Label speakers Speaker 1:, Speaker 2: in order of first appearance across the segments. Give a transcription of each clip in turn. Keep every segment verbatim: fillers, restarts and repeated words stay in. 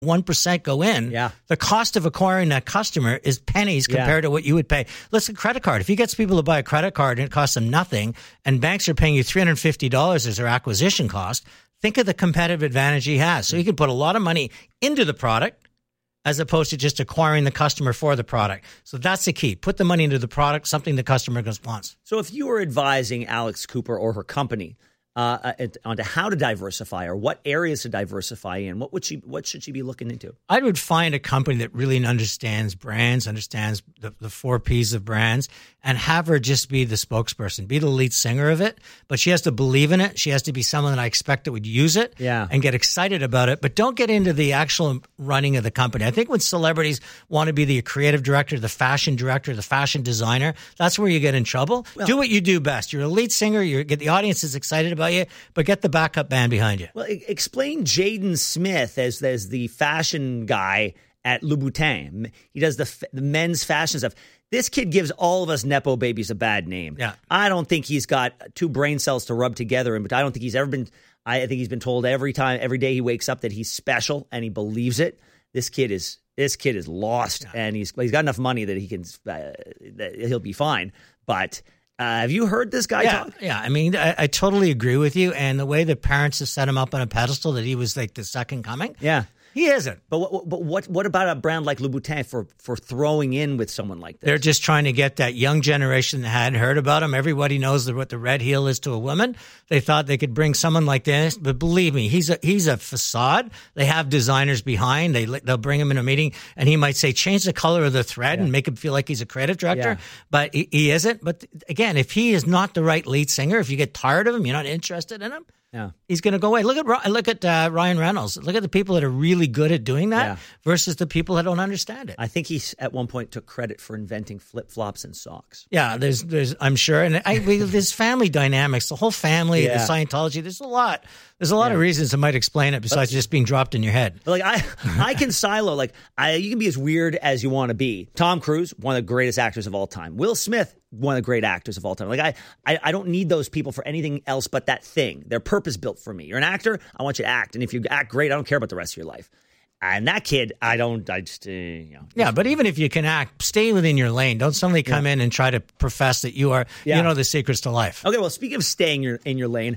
Speaker 1: one percent go in,
Speaker 2: yeah.
Speaker 1: the cost of acquiring that customer is pennies compared
Speaker 2: yeah.
Speaker 1: to what you would pay. Listen, credit card. If you get people to buy a credit card and it costs them nothing, and banks are paying you three hundred fifty dollars as their acquisition cost, think of the competitive advantage he has. So he can put a lot of money into the product as opposed to just acquiring the customer for the product. So that's the key. Put the money into the product, something the customer wants.
Speaker 2: So if you were advising Alex Cooper or her company Uh, onto how to diversify or what areas to diversify in, what would she, what should she be looking into?
Speaker 1: I would find a company that really understands brands, understands the, the four P's of brands, and have her just be the spokesperson, be the lead singer of it. But she has to believe in it. She has to be someone that I expect that would use it
Speaker 2: yeah.
Speaker 1: and get excited about it. But don't get into the actual running of the company. I think when celebrities want to be the creative director, the fashion director, the fashion designer, that's where you get in trouble. Well, do what you do best. You're a lead singer. You get the audience is excited about you, but get the backup band behind you.
Speaker 2: Well, explain Jaden Smith as, as the fashion guy at Louboutin. He does the, the men's fashion stuff. This kid gives all of us Nepo babies a bad name.
Speaker 1: Yeah.
Speaker 2: I don't think he's got two brain cells to rub together, but I don't think he's ever been, I think he's been told every time, every day he wakes up that he's special and he believes it. This kid is, this kid is lost yeah. and he's, he's got enough money that he can, uh, that he'll be fine. But Uh, have you heard this guy
Speaker 1: yeah,
Speaker 2: talk?
Speaker 1: Yeah, I mean, I, I totally agree with you. And the way the parents have set him up on a pedestal that he was like the second coming.
Speaker 2: Yeah.
Speaker 1: He isn't.
Speaker 2: But what, but what what about a brand like Louboutin for, for throwing in with someone like this?
Speaker 1: They're just trying to get that young generation that hadn't heard about him. Everybody knows what the red heel is to a woman. They thought they could bring someone like this. But believe me, he's a he's a facade. They have designers behind. They, they'll bring him in a meeting, and he might say, change the color of the thread
Speaker 2: yeah.
Speaker 1: and make him feel like he's a creative director.
Speaker 2: Yeah.
Speaker 1: But he, he isn't. But again, if he is not the right lead singer, if you get tired of him, you're not interested in him,
Speaker 2: yeah.
Speaker 1: he's going to go away. Look at look at uh, Ryan Reynolds. Look at the people that are really good at doing that
Speaker 2: yeah.
Speaker 1: versus the people that don't understand it.
Speaker 2: I think he at one point took credit for inventing flip flops and socks.
Speaker 1: Yeah, there's there's I'm sure, and I, there's family dynamics. The whole family,
Speaker 2: yeah.
Speaker 1: the Scientology. There's a lot. There's a lot
Speaker 2: yeah.
Speaker 1: of reasons that might explain it besides but, just being dropped in your head.
Speaker 2: Like I, I can silo. Like I, you can be as weird as you want to be. Tom Cruise, one of the greatest actors of all time. Will Smith, one of the great actors of all time. Like I, I, I don't need those people for anything else but that thing. They're purpose built for me. You're an actor. I want you to act, and if you act great, I don't care about the rest of your life. And that kid, I don't, I just, uh, you know.
Speaker 1: Yeah, but even if you can act, stay within your lane. Don't suddenly come yeah. in and try to profess that you are, yeah. you know, the secrets to life.
Speaker 2: Okay, well, speaking of staying your, in your lane,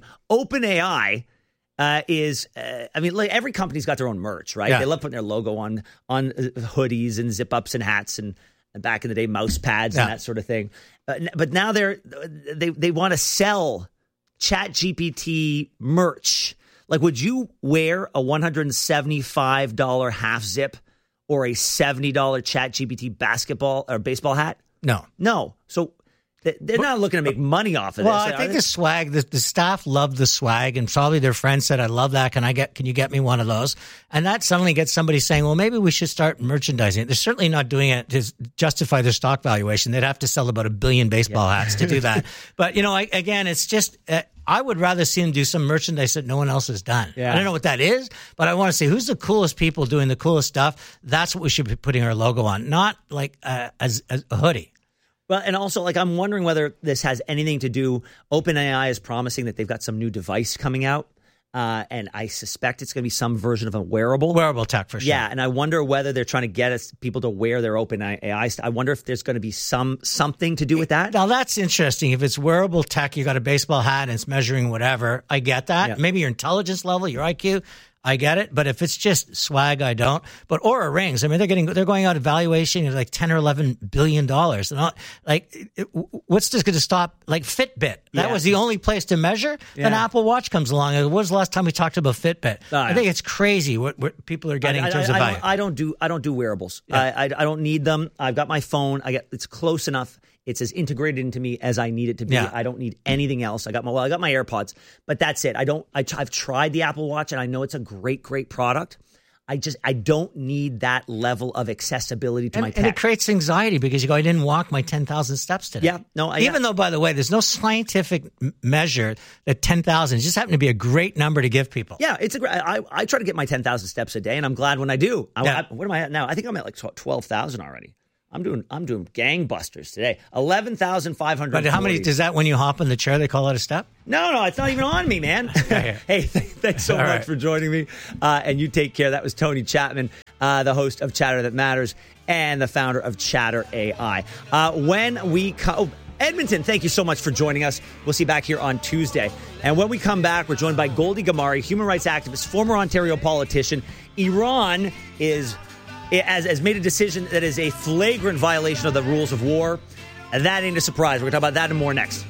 Speaker 2: OpenAI uh, is, uh, I mean, like every company's got their own merch, right?
Speaker 1: Yeah.
Speaker 2: They love putting their logo on on hoodies and zip-ups and hats and, and back in the day, mouse pads yeah. and that sort of thing. Uh, but now they're, they, they want to sell ChatGPT merch. Like, would you wear a one hundred seventy-five dollars half zip or a seventy dollars ChatGPT basketball or baseball hat?
Speaker 1: No.
Speaker 2: No. So they're not looking to make money off of
Speaker 1: well,
Speaker 2: this.
Speaker 1: Well, I think the swag, the, the staff loved the swag, and probably their friends said, I love that. Can I get, can you get me one of those? And that suddenly gets somebody saying, well, maybe we should start merchandising it. They're certainly not doing it to justify their stock valuation. They'd have to sell about a billion baseball yeah. hats to do that. But, you know, I, again, it's just, uh, I would rather see them do some merchandise that no one else has done.
Speaker 2: Yeah.
Speaker 1: I don't know what that is, but I want to say who's the coolest people doing the coolest stuff. That's what we should be putting our logo on, not like uh, as, as a hoodie.
Speaker 2: Well, and also, like, I'm wondering whether this has anything to do. OpenAI is promising that they've got some new device coming out, uh, and I suspect it's going to be some version of a wearable.
Speaker 1: Wearable tech, for sure.
Speaker 2: Yeah, and I wonder whether they're trying to get us people to wear their OpenAI stuff. I wonder if there's going to be some something to do with that.
Speaker 1: Now, that's interesting. If it's wearable tech, you got a baseball hat and it's measuring whatever. I get that. Yeah. Maybe your intelligence level, your I Q. I get it, but if it's just swag, I don't. But Oura rings, I mean, they're getting, they're going out evaluation of like ten or eleven billion dollars. And all, like, it, what's this going to stop? Like Fitbit, that
Speaker 2: yeah. was
Speaker 1: the only place to measure. Yeah. Then Apple Watch comes along. When was the last time we talked about Fitbit? Oh, I yeah. think it's crazy what, what people are getting
Speaker 2: I,
Speaker 1: in terms
Speaker 2: I, I,
Speaker 1: of value.
Speaker 2: I don't, I don't do, I don't do wearables.
Speaker 1: Yeah.
Speaker 2: I, I, I don't need them. I've got my phone. I get, it's close enough. It's as integrated into me as I need it to be.
Speaker 1: Yeah.
Speaker 2: I don't need anything else. I got my well, I got my AirPods, but that's it. I don't. I, I've tried the Apple Watch, and I know it's a great, great product. I just I don't need that level of accessibility to
Speaker 1: and,
Speaker 2: my tech.
Speaker 1: And it creates anxiety because you go, I didn't walk my ten thousand steps today.
Speaker 2: Yeah, no. I,
Speaker 1: Even
Speaker 2: yeah.
Speaker 1: though, by the way, there's no scientific measure that ten thousand just happened to be a great number to give people.
Speaker 2: Yeah, it's a great. I, I try to get my ten thousand steps a day, and I'm glad when I do. I,
Speaker 1: yeah.
Speaker 2: I, what am I at now? I think I'm at like twelve thousand already. I'm doing I'm doing gangbusters today. eleven thousand five hundred.
Speaker 1: But how many does that when you hop in the chair they call it a step?
Speaker 2: No, no, it's not even on me, man.
Speaker 1: Yeah, yeah.
Speaker 2: Hey, th- thanks so
Speaker 1: All
Speaker 2: much
Speaker 1: right.
Speaker 2: for joining me. Uh, and you take care. That was Tony Chapman, uh, the host of Chatter That Matters and the founder of Chatter A I. Uh, when we come... Oh, Edmonton, thank you so much for joining us. We'll see you back here on Tuesday. And when we come back, we're joined by Goldie Gamari, human rights activist, former Ontario politician. Iran is has, has made a decision that is a flagrant violation of the rules of war. And that ain't a surprise. We're going to talk about that and more next.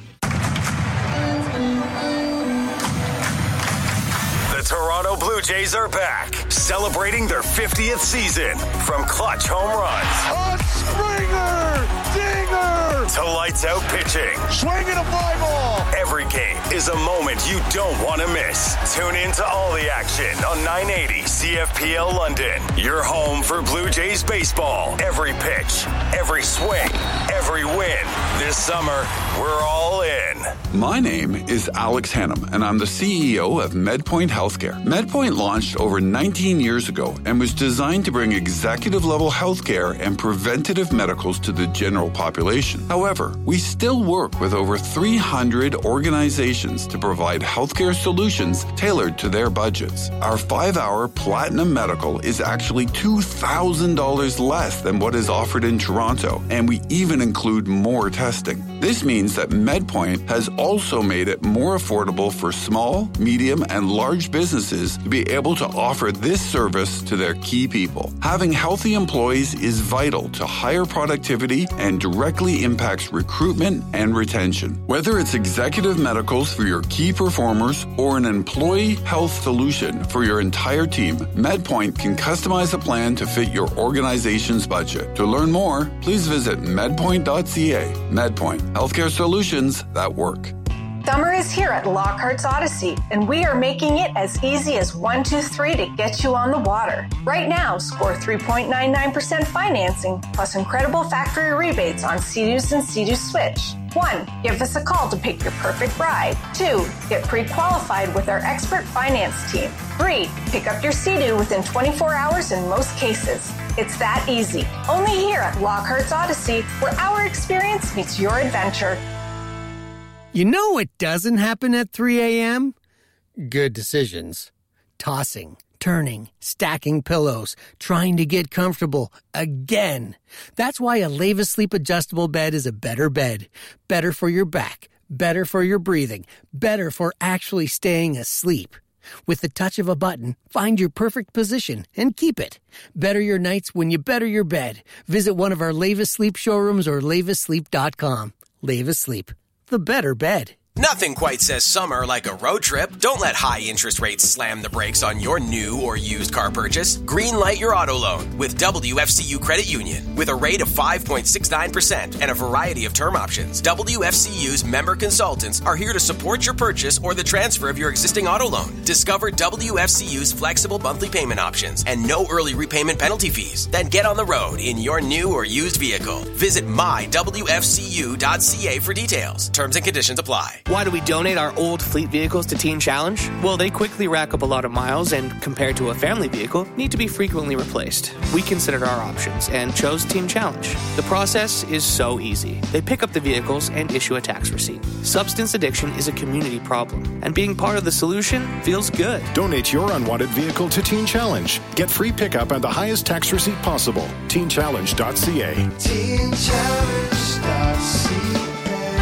Speaker 3: The Toronto Blue Jays are back, celebrating their fiftieth season. From clutch home runs
Speaker 4: A Springer! Dinger!
Speaker 3: to lights out pitching,
Speaker 4: Swinging a fly ball!
Speaker 3: every game is a moment you don't want to miss. Tune in to all the action on nine eighty C F P L London. Your home for Blue Jays baseball. Every pitch, every swing, every win. This summer, we're all in.
Speaker 5: My name is Alex Hannum, and I'm the C E O of MedPoint Healthcare. MedPoint launched over nineteen years ago and was designed to bring executive-level healthcare and preventative medicals to the general population. However, we still work with over three hundred organizations to provide healthcare solutions tailored to their budgets. Our five-hour Platinum Medical is actually two thousand dollars less than what is offered in Toronto, and we even include more testing. This means that MedPoint has also made it more affordable for small, medium, and large businesses to be able to offer this service to their key people. Having healthy employees is vital to higher productivity and directly impacts recruitment and retention. Whether it's executive medicals for your key performers or an employee health solution for your entire team, MedPoint can customize a plan to fit your organization's budget. To learn more, please visit medpoint dot c a. MedPoint, healthcare solutions that work.
Speaker 6: Summer is here at Lockhart's Odyssey, and we are making it as easy as one two three to get you on the water. Right now, score three point nine nine percent financing, plus incredible factory rebates on Sea-Doos and Sea-Doo Switch. One, give us a call to pick your perfect ride. Two, get pre-qualified with our expert finance team. Three, pick up your Sea-Doo within twenty-four hours in most cases. It's that easy. Only here at Lockhart's Odyssey, where our experience meets your adventure.
Speaker 7: You know what doesn't happen at three a.m.? Good decisions. Tossing, turning, stacking pillows, trying to get comfortable again. That's why a Leva Sleep adjustable bed is a better bed. Better for your back, better for your breathing, better for actually staying asleep. With the touch of a button, find your perfect position and keep it. Better your nights when you better your bed. Visit one of our Leva Sleep showrooms or leva sleep dot com. Leva Sleep. The better bed.
Speaker 8: Nothing quite says summer like a road trip. Don't let high interest rates slam the brakes on your new or used car purchase. Greenlight your auto loan with W F C U Credit Union. With a rate of five point six nine percent and a variety of term options, W F C U's member consultants are here to support your purchase or the transfer of your existing auto loan. Discover W F C U's flexible monthly payment options and no early repayment penalty fees. Then get on the road in your new or used vehicle. Visit my w f c u dot c a for details. Terms and conditions apply.
Speaker 9: Why do we donate our old fleet vehicles to Teen Challenge? Well, they quickly rack up a lot of miles and, compared to a family vehicle, need to be frequently replaced. We considered our options and chose Teen Challenge. The process is so easy. They pick up the vehicles and issue a tax receipt. Substance addiction is a community problem, and being part of the solution feels good.
Speaker 10: Donate your unwanted vehicle to Teen Challenge. Get free pickup and the highest tax receipt possible. teen challenge dot c a.
Speaker 4: teen challenge dot c a.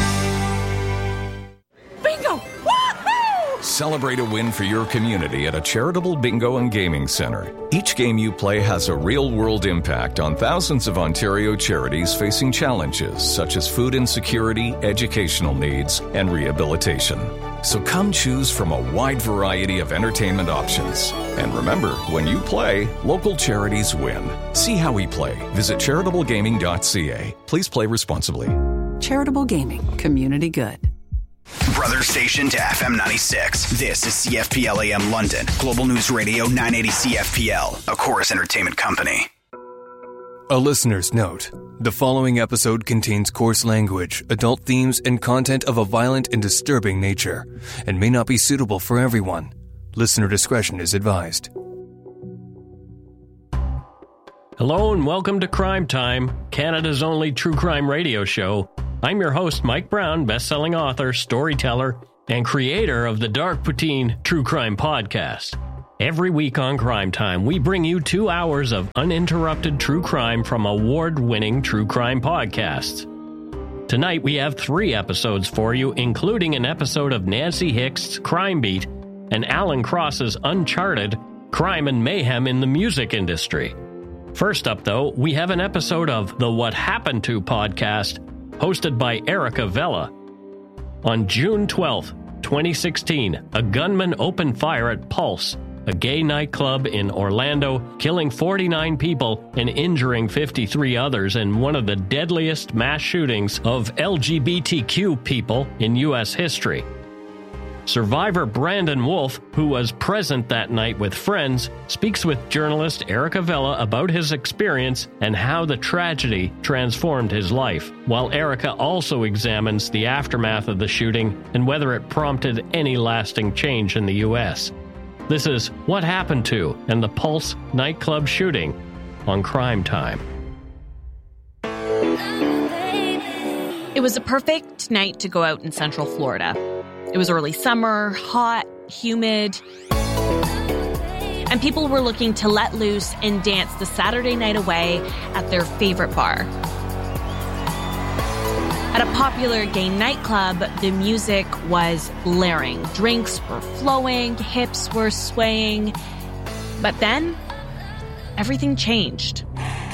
Speaker 11: Bingo! Woohoo!
Speaker 12: Celebrate a win for your community at a charitable bingo and gaming center. Each game you play has a real-world impact on thousands of Ontario charities facing challenges such as food insecurity, educational needs, and rehabilitation. So come choose from a wide variety of entertainment options. And remember, when you play, local charities win. See how we play. Visit charitable gaming dot c a. Please play responsibly.
Speaker 13: Charitable Gaming. Community good.
Speaker 14: Brother station to F M ninety-six. This is C F P L A M London. Global News Radio nine eighty C F P L. A Chorus Entertainment Company.
Speaker 15: A listener's note. The following episode contains coarse language, adult themes, and content of a violent and disturbing nature, and may not be suitable for everyone. Listener discretion is advised.
Speaker 16: Hello and welcome to Crime Time, Canada's only true crime radio show. I'm your host, Mike Brown, best-selling author, storyteller, and creator of the Dark Poutine True Crime Podcast. Every week on Crime Time, we bring you two hours of uninterrupted true crime from award-winning true crime podcasts. Tonight, we have three episodes for you, including an episode of Nancy Hick's Crime Beat and Alan Cross's Uncharted, Crime and Mayhem in the Music Industry. First up, though, we have an episode of the What Happened To podcast, hosted by Erica Vella. On June twelfth, twenty sixteen, a gunman opened fire at Pulse, a gay nightclub in Orlando, killing forty-nine people and injuring fifty-three others in one of the deadliest mass shootings of L G B T Q people in U S history. Survivor Brandon Wolf, who was present that night with friends, speaks with journalist Erica Vella about his experience and how the tragedy transformed his life, while Erica also examines the aftermath of the shooting and whether it prompted any lasting change in the U S. This is What Happened To and the Pulse nightclub shooting on Crime Time.
Speaker 17: It was a perfect night to go out in Central Florida. It was early summer, hot, humid, and people were looking to let loose and dance the Saturday night away at their favorite bar. At a popular gay nightclub, the music was blaring. Drinks were flowing, hips were swaying. But then, everything changed.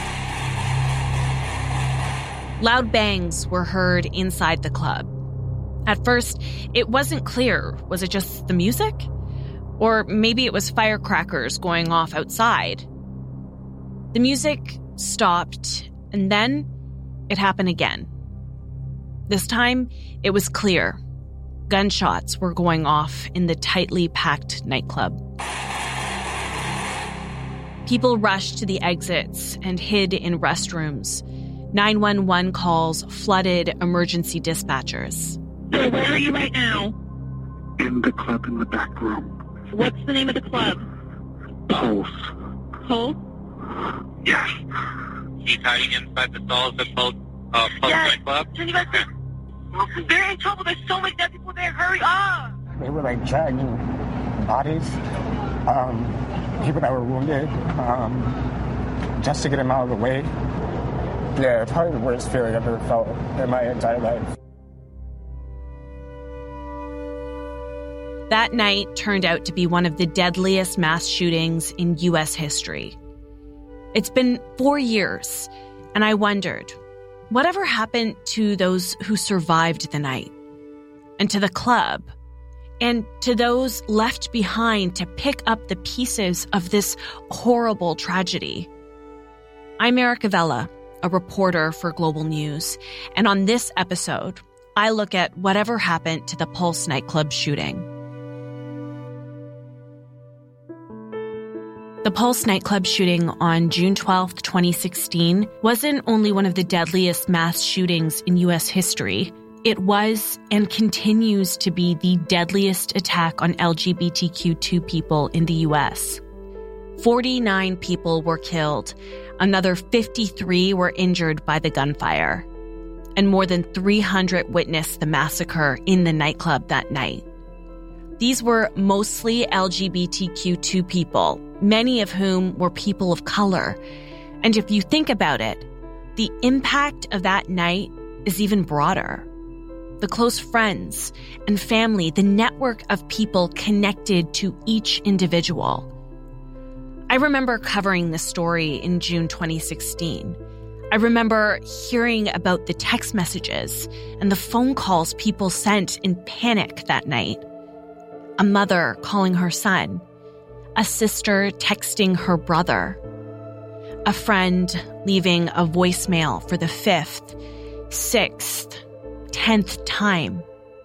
Speaker 17: Loud bangs were heard inside the club. At first, it wasn't clear. Was it just the music? Or maybe it was firecrackers going off outside. The music stopped, and then it happened again. This time, it was clear. Gunshots were going off in the tightly packed nightclub. People rushed to the exits and hid in restrooms. nine one one calls flooded emergency dispatchers.
Speaker 11: So where are you right now?
Speaker 18: In the club in the back room.
Speaker 11: What's the name of the club?
Speaker 18: Pulse.
Speaker 11: Pulse?
Speaker 18: Yes.
Speaker 19: He's hiding inside the stalls of Pulse, uh, Pulse
Speaker 11: yes.
Speaker 19: nightclub.
Speaker 11: Can you guys okay. They're in trouble. There's so many dead people there. Hurry up.
Speaker 20: They were like dragging bodies, um, people that were wounded, um, just to get them out of the way. Yeah, probably the worst feeling I've ever felt in my entire life.
Speaker 17: That night turned out to be one of the deadliest mass shootings in U S history. It's been four years, and I wondered, whatever happened to those who survived the night? And to the club? And to those left behind to pick up the pieces of this horrible tragedy? I'm Erica Vella, a reporter for Global News, and on this episode, I look at whatever happened to the Pulse nightclub shooting. The Pulse nightclub shooting on June twelfth, twenty sixteen wasn't only one of the deadliest mass shootings in U S history. It was and continues to be the deadliest attack on L G B T Q two people in the U S. forty-nine people were killed. Another fifty-three were injured by the gunfire. And more than three hundred witnessed the massacre in the nightclub that night. These were mostly L G B T Q two people, many of whom were people of color. And if you think about it, the impact of that night is even broader. The close friends and family, the network of people connected to each individual. I remember covering this story in June twenty sixteen. I remember hearing about the text messages and the phone calls people sent in panic that night. A mother calling her son, a sister texting her brother, a friend leaving a voicemail for the fifth, sixth, tenth time.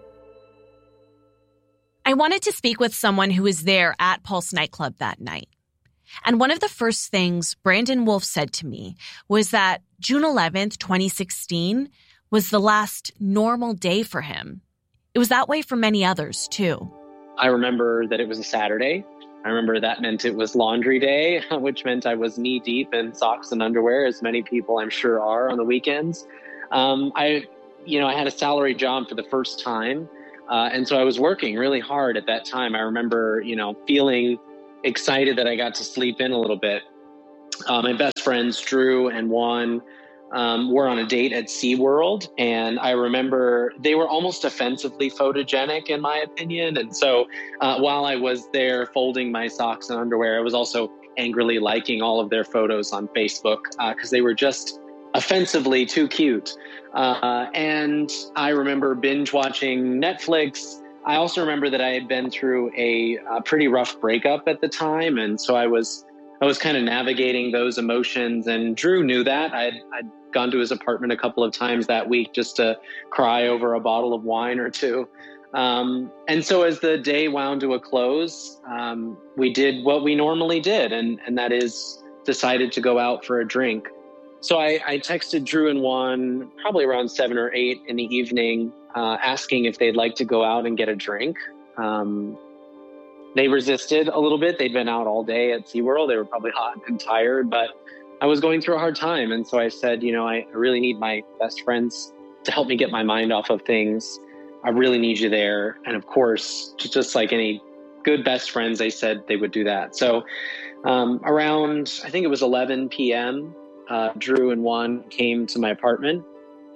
Speaker 17: I wanted to speak with someone who was there at Pulse nightclub that night. And one of the first things Brandon Wolf said to me was that June eleventh, twenty sixteen was the last normal day for him. It was that way for many others, too.
Speaker 21: I remember that it was a Saturday. I remember that meant it was laundry day, which meant I was knee deep in socks and underwear, as many people I'm sure are on the weekends. Um, I, you know, I had a salary job for the first time. Uh, and so I was working really hard at that time. I remember, you know, feeling excited that I got to sleep in a little bit. Uh, my best friends, Drew and Juan, um, were on a date at SeaWorld. And I remember they were almost offensively photogenic, in my opinion. And so uh, while I was there folding my socks and underwear, I was also angrily liking all of their photos on Facebook because uh, they were just offensively too cute. Uh, and I remember binge watching Netflix. I also remember that I had been through a, a pretty rough breakup at the time. And so I was I was kind of navigating those emotions. And Drew knew that. I'd, I'd gone to his apartment a couple of times that week just to cry over a bottle of wine or two. Um, and so as the day wound to a close, um, we did what we normally did, and, and that is decided to go out for a drink. So I, I texted Drew and Juan probably around seven or eight in the evening, uh, asking if they'd like to go out and get a drink. Um, they resisted a little bit. They'd been out all day at SeaWorld. They were probably hot and tired, but I was going through a hard time. And so I said, you know, I really need my best friends to help me get my mind off of things. I really need you there. And of course, just like any good best friends, they said they would do that. So um, around, I think it was eleven p.m., Uh, Drew and Juan came to my apartment.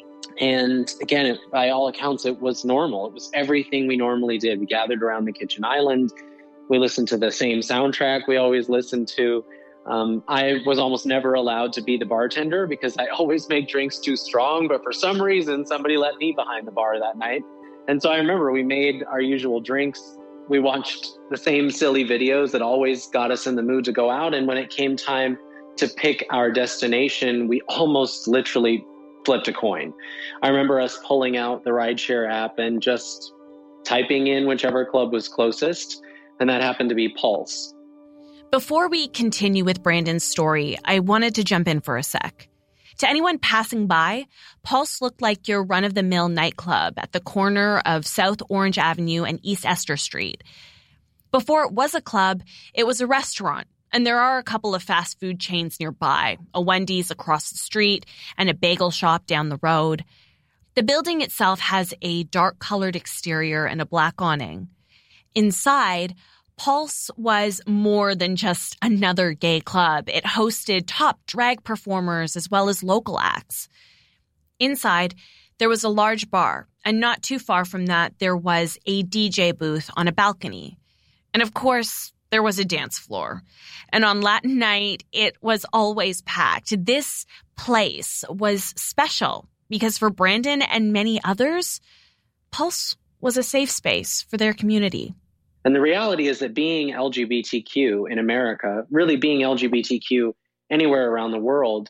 Speaker 21: And again, it, by all accounts, it was normal. It was everything we normally did. We gathered around the kitchen island. We listened to the same soundtrack we always listened to. Um, I was almost never allowed to be the bartender because I always make drinks too strong. But for some reason, somebody let me behind the bar that night. And so I remember we made our usual drinks. We watched the same silly videos that always got us in the mood to go out. And when it came time to pick our destination, we almost literally flipped a coin. I remember us pulling out the rideshare app and just typing in whichever club was closest, and that happened to be Pulse.
Speaker 17: Before we continue with Brandon's story, I wanted to jump in for a sec. To anyone passing by, Pulse looked like your run-of-the-mill nightclub at the corner of South Orange Avenue and East Esther Street. Before it was a club, it was a restaurant. And there are a couple of fast food chains nearby, a Wendy's across the street and a bagel shop down the road. The building itself has a dark-colored exterior and a black awning. Inside, Pulse was more than just another gay club. It hosted top drag performers as well as local acts. Inside, there was a large bar, and not too far from that, there was a D J booth on a balcony. And of course, there was a dance floor. And on Latin night, it was always packed. This place was special because for Brandon and many others, Pulse was a safe space for their community.
Speaker 21: And the reality is that being L G B T Q in America, really being L G B T Q anywhere around the world,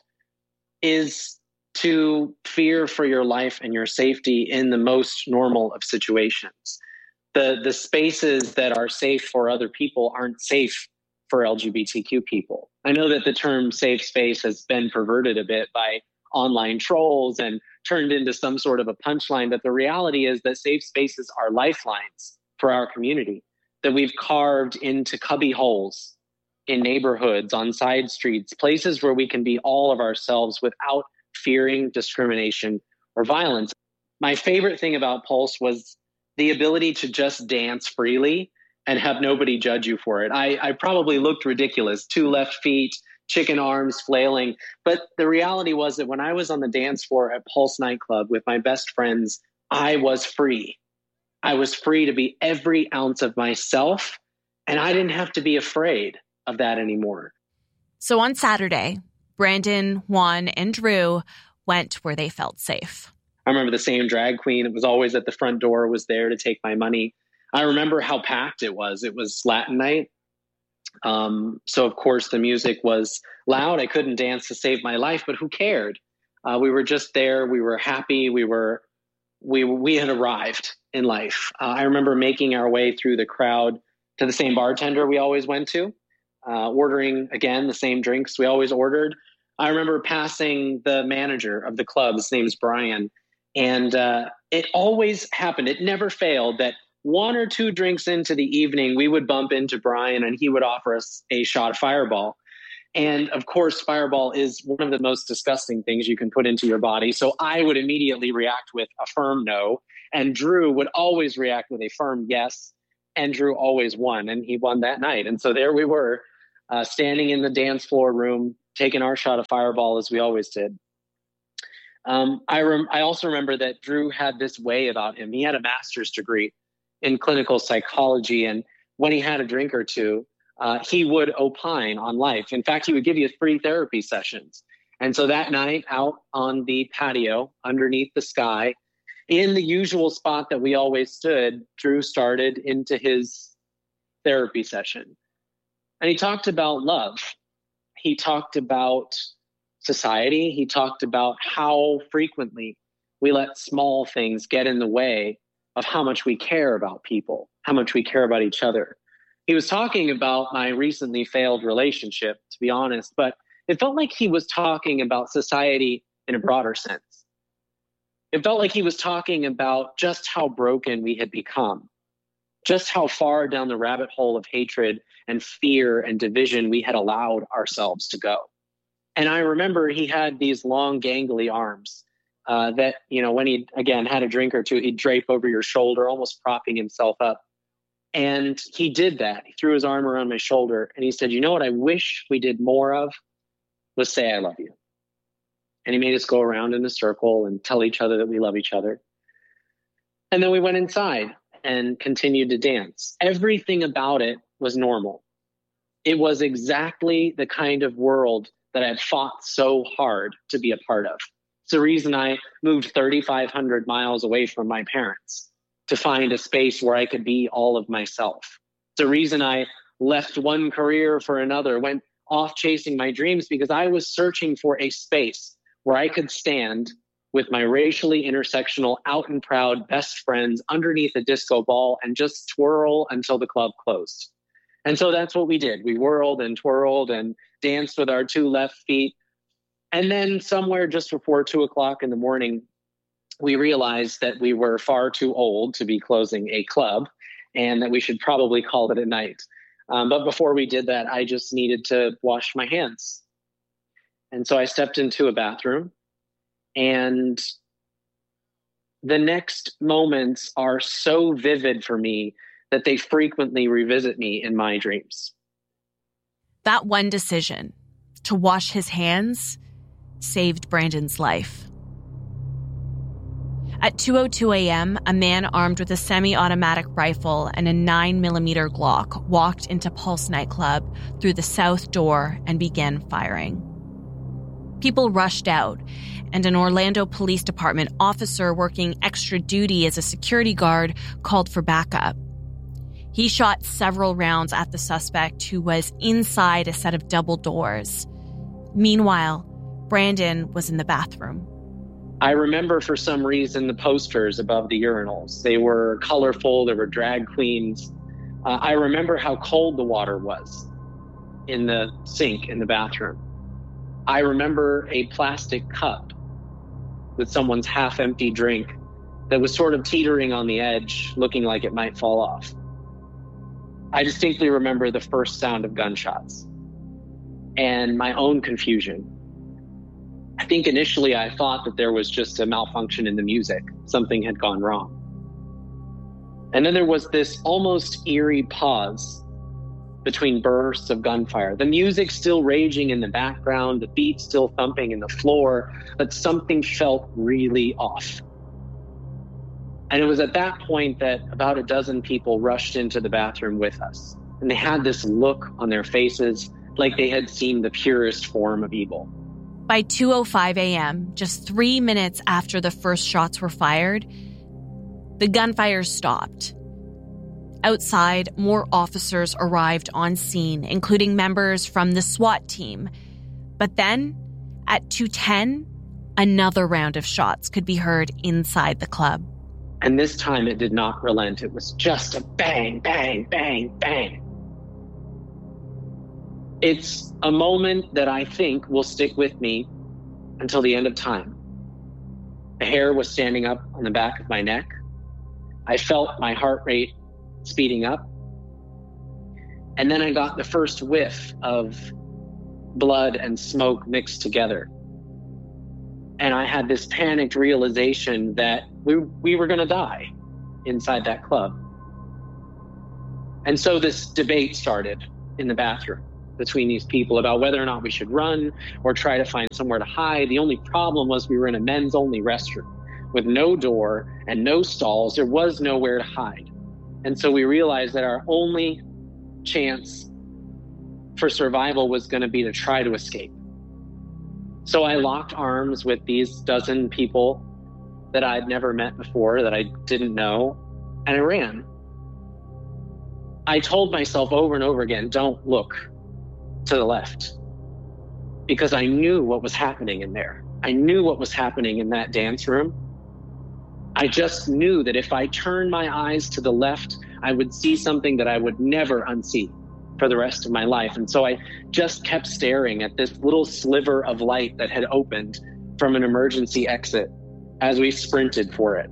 Speaker 21: is to fear for your life and your safety in the most normal of situations. The, the spaces that are safe for other people aren't safe for L G B T Q people. I know that the term safe space has been perverted a bit by online trolls and turned into some sort of a punchline, but the reality is that safe spaces are lifelines for our community that we've carved into cubby holes in neighborhoods, on side streets, places where we can be all of ourselves without fearing discrimination or violence. My favorite thing about Pulse was the ability to just dance freely and have nobody judge you for it. I, I probably looked ridiculous, two left feet, chicken arms flailing. But the reality was that when I was on the dance floor at Pulse nightclub with my best friends, I was free. I was free to be every ounce of myself, and I didn't have to be afraid of that anymore.
Speaker 17: So on Saturday, Brandon, Juan, and Drew went where they felt safe.
Speaker 21: I remember the same drag queen that was always at the front door was there to take my money. I remember how packed it was. It was Latin night. Um, so, of course, the music was loud. I couldn't dance to save my life, but who cared? Uh, we were just there. We were happy. We were, we, we had arrived in life. Uh, I remember making our way through the crowd to the same bartender we always went to, uh, ordering, again, the same drinks we always ordered. I remember passing the manager of the club. His name's Brian. And uh, it always happened. It never failed that one or two drinks into the evening, we would bump into Brian and he would offer us a shot of Fireball. And of course, Fireball is one of the most disgusting things you can put into your body. So I would immediately react with a firm no. And Drew would always react with a firm yes. And Drew always won. And he won that night. And so there we were, uh, standing in the dance floor room, taking our shot of Fireball as we always did. Um, I, rem- I also remember that Drew had this way about him. He had a master's degree in clinical psychology. And when he had a drink or two, Uh, he would opine on life. In fact, he would give you free therapy sessions. And so that night out on the patio underneath the sky, in the usual spot that we always stood, Drew started into his therapy session. And he talked about love. He talked about society. He talked about how frequently we let small things get in the way of how much we care about people, how much we care about each other. He was talking about my recently failed relationship, to be honest, but it felt like he was talking about society in a broader sense. It felt like he was talking about just how broken we had become, just how far down the rabbit hole of hatred and fear and division we had allowed ourselves to go. And I remember he had these long, gangly arms uh, that, you know, when he, again, had a drink or two, he'd drape over your shoulder, almost propping himself up. And he did that. He threw his arm around my shoulder and he said, you know what I wish we did more of was say, I love you. And he made us go around in a circle and tell each other that we love each other. And then we went inside and continued to dance. Everything about it was normal. It was exactly the kind of world that I had fought so hard to be a part of. It's the reason I moved thirty-five hundred miles away from my parents, to find a space where I could be all of myself. It's the reason I left one career for another, went off chasing my dreams, because I was searching for a space where I could stand with my racially intersectional, out and proud best friends underneath a disco ball and just twirl until the club closed. And so that's what we did. We whirled and twirled and danced with our two left feet. And then somewhere just before two o'clock in the morning, we realized that we were far too old to be closing a club and that we should probably call it a night. Um, but before we did that, I just needed to wash my hands. And so I stepped into a bathroom, and the next moments are so vivid for me that they frequently revisit me in my dreams.
Speaker 17: That one decision, to wash his hands, saved Brandon's life. At two oh two a.m., a man armed with a semi-automatic rifle and a nine millimeter Glock walked into Pulse nightclub through the south door and began firing. People rushed out, and an Orlando Police Department officer working extra duty as a security guard called for backup. He shot several rounds at the suspect, who was inside a set of double doors. Meanwhile, Brandon was in the bathroom.
Speaker 21: I remember for some reason the posters above the urinals. They were colorful. There were drag queens. Uh, I remember how cold the water was in the sink in the bathroom. I remember a plastic cup with someone's half-empty drink that was sort of teetering on the edge, looking like it might fall off. I distinctly remember the first sound of gunshots and my own confusion. I think initially I thought that there was just a malfunction in the music. Something had gone wrong. And then there was this almost eerie pause between bursts of gunfire. The music still raging in the background, the beat still thumping in the floor, but something felt really off. And it was at that point that about a dozen people rushed into the bathroom with us. And they had this look on their faces like they had seen the purest form of evil.
Speaker 17: By two oh five a.m., just three minutes after the first shots were fired, the gunfire stopped. Outside, more officers arrived on scene, including members from the SWAT team. But then, at two ten, another round of shots could be heard inside the club.
Speaker 21: And this time it did not relent. It was just a bang, bang, bang, bang. It's a moment that I think will stick with me until the end of time. The hair was standing up on the back of my neck. I felt my heart rate speeding up. And then I got the first whiff of blood and smoke mixed together. And I had this panicked realization that we, we were going to die inside that club. And so this debate started in the bathroom between these people about whether or not we should run or try to find somewhere to hide. The only problem was we were in a men's only restroom with no door and no stalls. There was nowhere to hide. And so we realized that our only chance for survival was going to be to try to escape. So I locked arms with these dozen people that I'd never met before, that I didn't know, and I ran. I told myself over and over again, don't look to the left, because I knew what was happening in there. I knew what was happening in that dance room. I just knew that if I turned my eyes to the left, I would see something that I would never unsee for the rest of my life. And so I just kept staring at this little sliver of light that had opened from an emergency exit as we sprinted for it.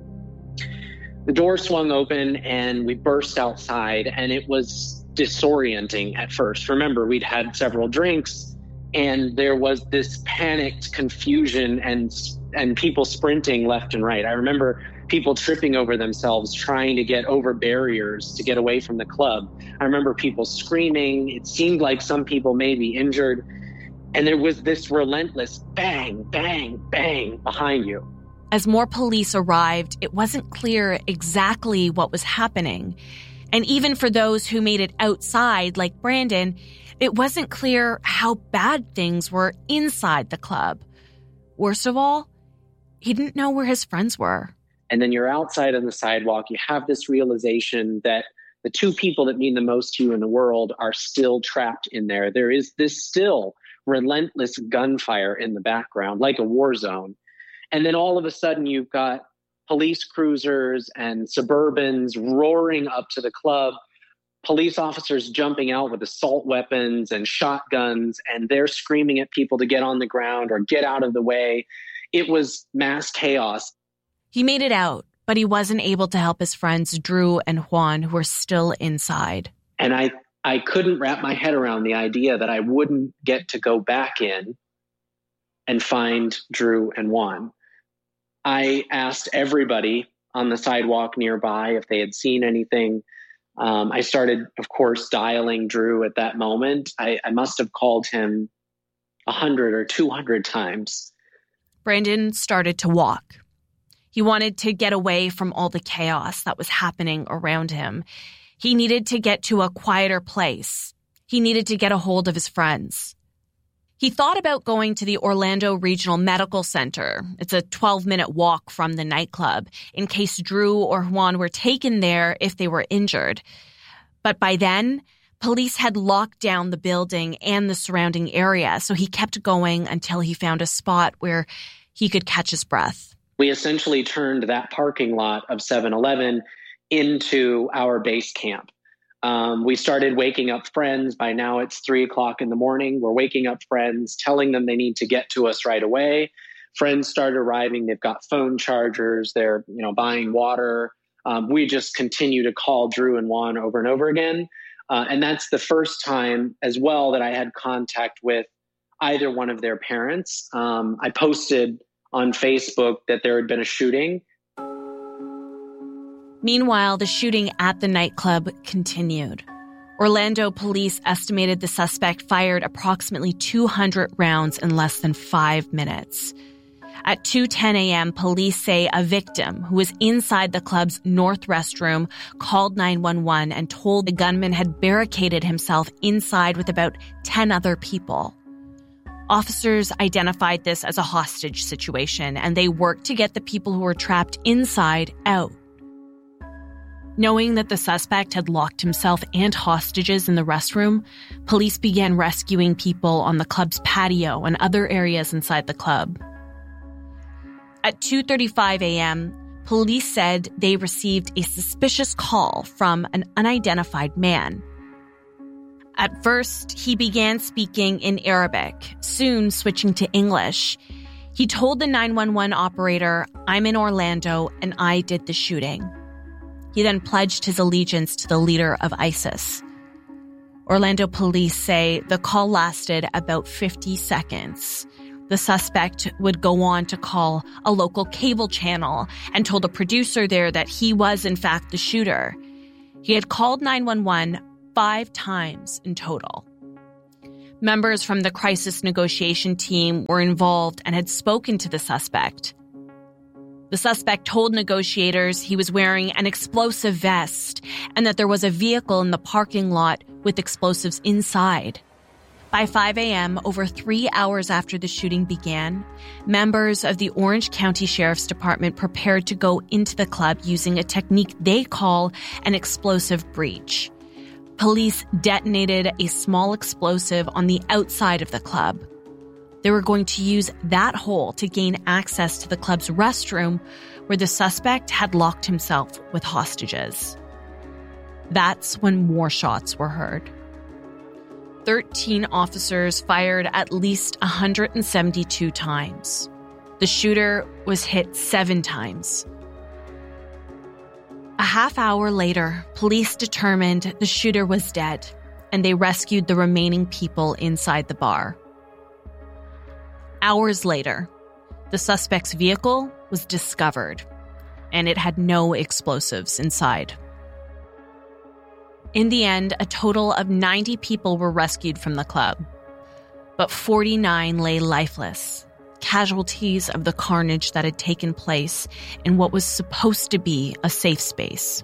Speaker 21: The door swung open and we burst outside, and it was disorienting at first. Remember, we'd had several drinks and there was this panicked confusion and and people sprinting left and right. I remember people tripping over themselves, trying to get over barriers to get away from the club. I remember people screaming. It seemed like some people may be injured. And there was this relentless bang, bang, bang behind you.
Speaker 17: As more police arrived, it wasn't clear exactly what was happening. And even for those who made it outside, like Brandon, it wasn't clear how bad things were inside the club. Worst of all, he didn't know where his friends were.
Speaker 21: And then you're outside on the sidewalk. You have this realization that the two people that mean the most to you in the world are still trapped in there. There is this still relentless gunfire in the background, like a war zone. And then all of a sudden you've got police cruisers and Suburbans roaring up to the club, police officers jumping out with assault weapons and shotguns, and they're screaming at people to get on the ground or get out of the way. It was mass chaos.
Speaker 17: He made it out, but he wasn't able to help his friends Drew and Juan, who were still inside.
Speaker 21: And I, I couldn't wrap my head around the idea that I wouldn't get to go back in and find Drew and Juan. I asked everybody on the sidewalk nearby if they had seen anything. Um, I started, of course, dialing Drew at that moment. I, I must have called him one hundred or two hundred times.
Speaker 17: Brandon started to walk. He wanted to get away from all the chaos that was happening around him. He needed to get to a quieter place. He needed to get a hold of his friends. He thought about going to the Orlando Regional Medical Center. It's a twelve-minute walk from the nightclub, in case Drew or Juan were taken there if they were injured. But by then, police had locked down the building and the surrounding area, so he kept going until he found a spot where he could catch his breath.
Speaker 21: We essentially turned that parking lot of seven eleven into our base camp. Um, we started waking up friends. By now it's three o'clock in the morning. We're waking up friends, telling them they need to get to us right away. Friends start arriving. They've got phone chargers. They're, you know, buying water. Um, we just continue to call Drew and Juan over and over again. Uh, and that's the first time as well that I had contact with either one of their parents. Um, I posted on Facebook that there had been a shooting.
Speaker 17: Meanwhile, the shooting at the nightclub continued. Orlando police estimated the suspect fired approximately two hundred rounds in less than five minutes. At two ten a.m., police say a victim who was inside the club's north restroom called nine one one and told the gunman had barricaded himself inside with about ten other people. Officers identified this as a hostage situation, and they worked to get the people who were trapped inside out. Knowing that the suspect had locked himself and hostages in the restroom, police began rescuing people on the club's patio and other areas inside the club. At two thirty-five a.m., police said they received a suspicious call from an unidentified man. At first, he began speaking in Arabic, soon switching to English. He told the nine one one operator, "I'm in Orlando and I did the shooting." He then pledged his allegiance to the leader of ISIS. Orlando police say the call lasted about fifty seconds. The suspect would go on to call a local cable channel and told a producer there that he was, in fact, the shooter. He had called nine one one five times in total. Members from the crisis negotiation team were involved and had spoken to the suspect. The suspect told negotiators he was wearing an explosive vest and that there was a vehicle in the parking lot with explosives inside. By five a.m., over three hours after the shooting began, members of the Orange County Sheriff's Department prepared to go into the club using a technique they call an explosive breach. Police detonated a small explosive on the outside of the club. They were going to use that hole to gain access to the club's restroom, where the suspect had locked himself with hostages. That's when more shots were heard. Thirteen officers fired at least one hundred seventy-two times. The shooter was hit seven times. A half hour later, police determined the shooter was dead, and they rescued the remaining people inside the bar. Hours later, the suspect's vehicle was discovered, and it had no explosives inside. In the end, a total of ninety people were rescued from the club, but forty-nine lay lifeless, casualties of the carnage that had taken place in what was supposed to be a safe space.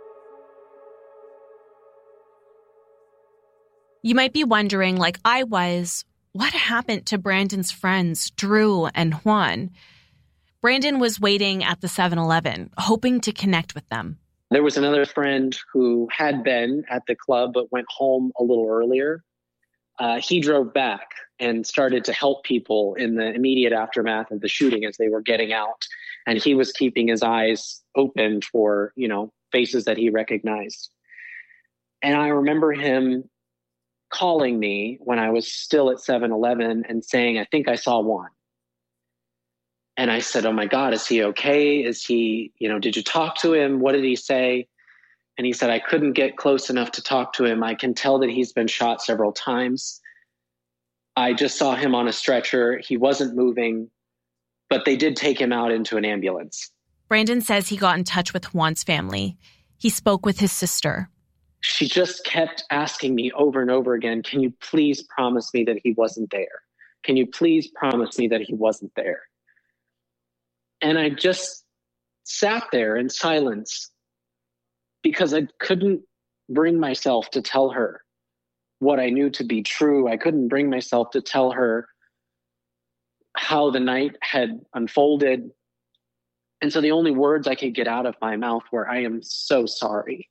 Speaker 17: You might be wondering, like I was, what happened to Brandon's friends, Drew and Juan? Brandon was waiting at the seven eleven, hoping to connect with them.
Speaker 21: There was another friend who had been at the club but went home a little earlier. Uh, he drove back and started to help people in the immediate aftermath of the shooting as they were getting out. And he was keeping his eyes open for, you know, faces that he recognized. And I remember him calling me when I was still at seven eleven and saying, I think I saw Juan. And I said, oh my God, is he okay? Is he, you know, did you talk to him? What did he say? And he said, I couldn't get close enough to talk to him. I can tell that he's been shot several times. I just saw him on a stretcher. He wasn't moving, but they did take him out into an ambulance.
Speaker 17: Brandon says he got in touch with Juan's family. He spoke with his sister.
Speaker 21: She just kept asking me over and over again, can you please promise me that he wasn't there? Can you please promise me that he wasn't there? And I just sat there in silence because I couldn't bring myself to tell her what I knew to be true. I couldn't bring myself to tell her how the night had unfolded. And so the only words I could get out of my mouth were, I am so sorry.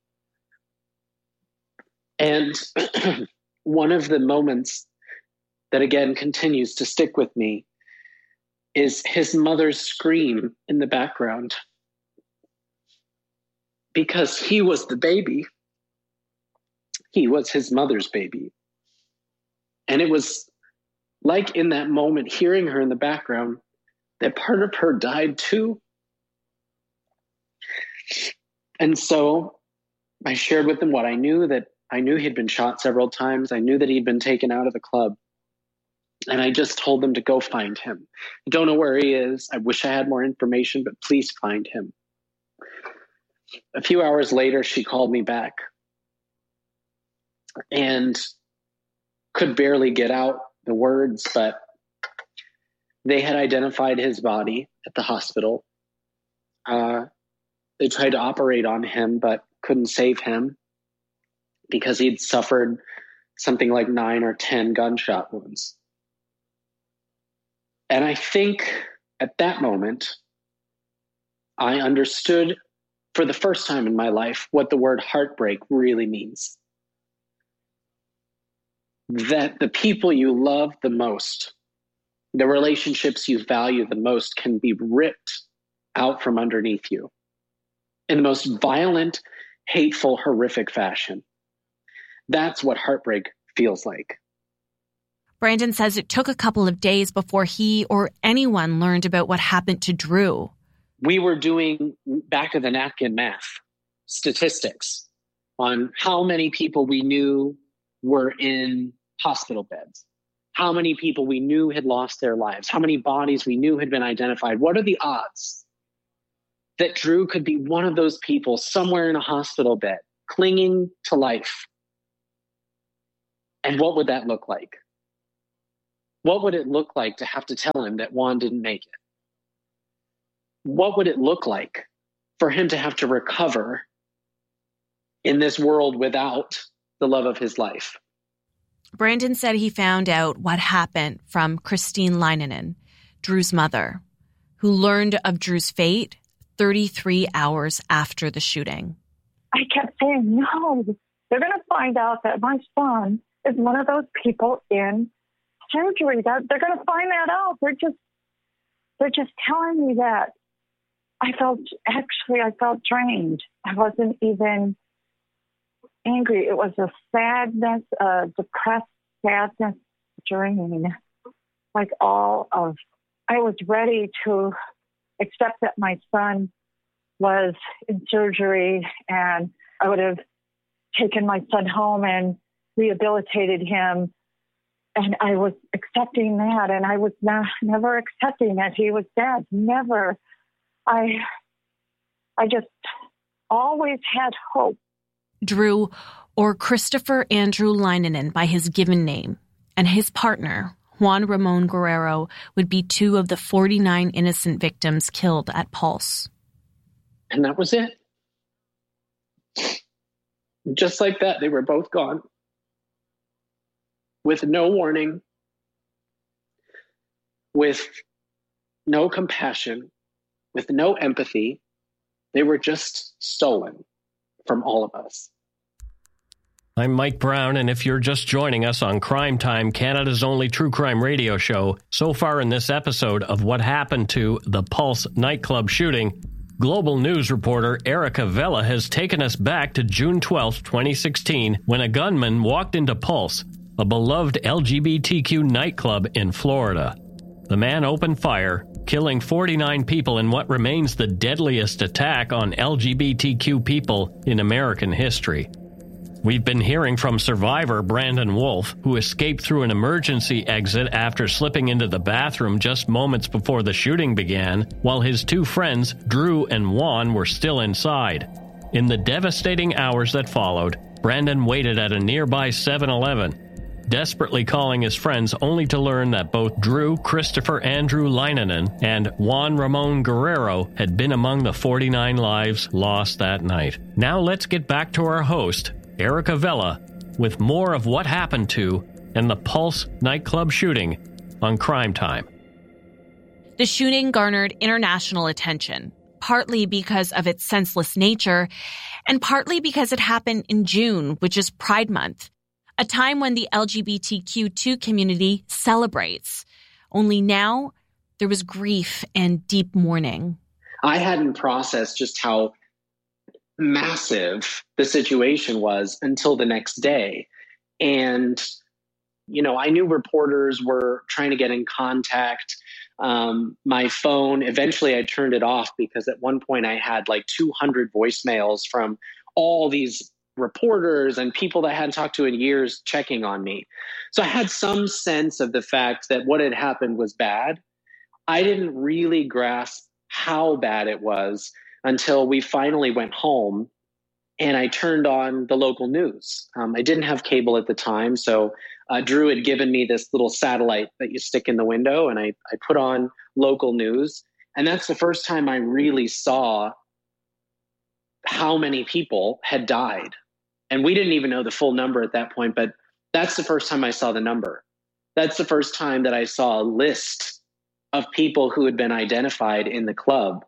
Speaker 21: And one of the moments that, again, continues to stick with me is his mother's scream in the background. Because he was the baby. He was his mother's baby. And it was like in that moment, hearing her in the background, that part of her died too. And so I shared with him what I knew, that I knew he'd been shot several times. I knew that he'd been taken out of the club. And I just told them to go find him. I don't know where he is. I wish I had more information, but please find him. A few hours later, she called me back and could barely get out the words, but they had identified his body at the hospital. Uh, they tried to operate on him, but couldn't save him because he'd suffered something like nine or ten gunshot wounds. And I think at that moment, I understood for the first time in my life what the word heartbreak really means. That the people you love the most, the relationships you value the most, can be ripped out from underneath you in the most violent, hateful, horrific fashion. That's what heartbreak feels like.
Speaker 17: Brandon says it took a couple of days before he or anyone learned about what happened to Drew.
Speaker 21: We were doing back of the napkin math. statistics on how many people we knew were in hospital beds, how many people we knew had lost their lives, how many bodies we knew had been identified. What are the odds that Drew could be one of those people somewhere in a hospital bed, clinging to life? And what would that look like? What would it look like to have to tell him that Juan didn't make it? What would it look like for him to have to recover in this world without the love of his life?
Speaker 17: Brandon said he found out what happened from Christine Leinonen, Drew's mother, who learned of Drew's fate thirty-three hours after the shooting.
Speaker 1: I kept saying, no, they're going to find out that my son is one of those people in surgery. That they're going to find that out. They're just, they're just telling me that. I felt, actually, I felt drained. I wasn't even angry. It was a sadness, a depressed sadness, drain. Like all of, I was ready to accept that my son was in surgery, and I would have taken my son home and rehabilitated him. And I was accepting that, and I was not, never accepting that he was dead. Never. I, I just always had hope.
Speaker 17: Drew, or Christopher Andrew Leinonen by his given name, and his partner, Juan Ramon Guerrero, would be two of the forty-nine innocent victims killed at Pulse.
Speaker 21: And that was it. Just like that, they were both gone. With no warning, with no compassion, with no empathy. They were just stolen from all of us.
Speaker 16: I'm Mike Brown, and if you're just joining us on Crime Time, Canada's only true crime radio show, so far in this episode of what happened to the Pulse nightclub shooting, Global News reporter Erica Vela has taken us back to June twelfth, twenty sixteen, when a gunman walked into Pulse, a beloved L G B T Q nightclub in Florida. The man opened fire, killing forty-nine people in what remains the deadliest attack on L G B T Q people in American history. We've been hearing from survivor Brandon Wolf, who escaped through an emergency exit after slipping into the bathroom just moments before the shooting began, while his two friends, Drew and Juan, were still inside. In the devastating hours that followed, Brandon waited at a nearby seven eleven, desperately calling his friends only to learn that both Drew Christopher Andrew Leinonen and Juan Ramon Guerrero had been among the forty-nine lives lost that night. Now let's get back to our host, Erica Vela, with more of what happened to and the Pulse nightclub shooting on Crime Time.
Speaker 17: The shooting garnered international attention, partly because of its senseless nature, and partly because it happened in June, which is Pride Month, a time when the L G B T Q two community celebrates. Only now, there was grief and deep mourning.
Speaker 21: I hadn't processed just how massive the situation was until the next day. And, you know, I knew reporters were trying to get in contact. Um, my phone, eventually I turned it off because at one point I had like two hundred voicemails from all these reporters and people that I hadn't talked to in years checking on me. So I had some sense of the fact that what had happened was bad. I didn't really grasp how bad it was until we finally went home and I turned on the local news. Um, I didn't have cable at the time, so uh, Drew had given me this little satellite that you stick in the window, and I, I put on local news. And that's the first time I really saw how many people had died. And we didn't even know the full number at that point, but that's the first time I saw the number. That's the first time that I saw a list of people who had been identified in the club.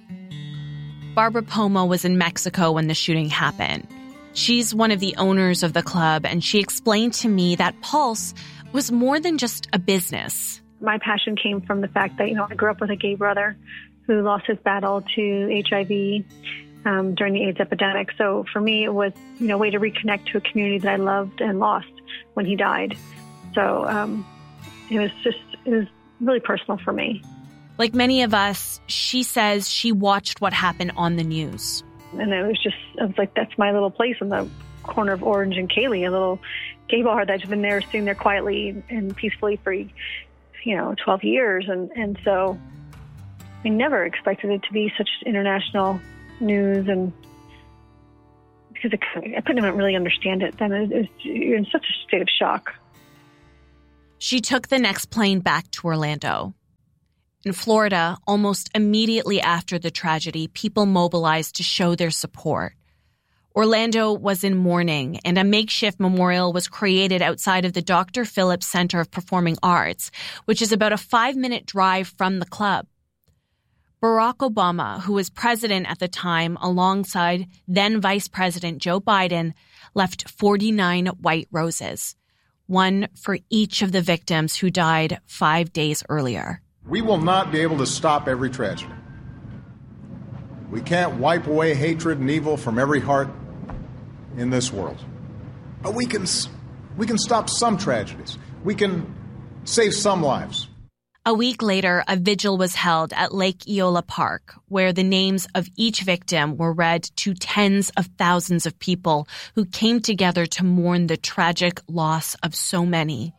Speaker 17: Barbara Pomo was in Mexico when the shooting happened. She's one of the owners of the club, and she explained to me that Pulse was more than just a business.
Speaker 22: My passion came from the fact that, you know, I grew up with a gay brother who lost his battle to H I V um, during the AIDS epidemic. So for me, it was, you know, a way to reconnect to a community that I loved and lost when he died. So um, it was just, it was really personal for me.
Speaker 17: Like many of us, she says she watched what happened on the news.
Speaker 22: And it was just, I was like, that's my little place on the corner of Orange and Cayley, a little gay bar that's been there, sitting there quietly and peacefully for, you know, twelve years. And, and so I never expected it to be such international news, and because it, I couldn't even really understand it then. It was, you're in such a state of shock.
Speaker 17: She took the next plane back to Orlando. In Florida, almost immediately after the tragedy, people mobilized to show their support. Orlando was in mourning, and a makeshift memorial was created outside of the Doctor Phillips Center of Performing Arts, which is about a five-minute drive from the club. Barack Obama, who was president at the time alongside then Vice President Joe Biden, left forty-nine white roses, one for each of the victims who died five days earlier.
Speaker 2: We will not be able to stop every tragedy. We can't wipe away hatred and evil from every heart in this world. But we can, we can stop some tragedies. We can save some lives.
Speaker 17: A week later, a vigil was held at Lake Eola Park, where the names of each victim were read to tens of thousands of people who came together to mourn the tragic loss of so many.